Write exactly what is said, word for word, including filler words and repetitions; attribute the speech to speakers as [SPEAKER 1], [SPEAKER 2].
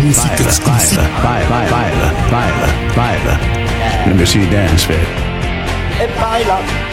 [SPEAKER 1] Music exclusive.
[SPEAKER 2] Baila, baila, baila, baila. Let me see you dance, baby.
[SPEAKER 3] E baila.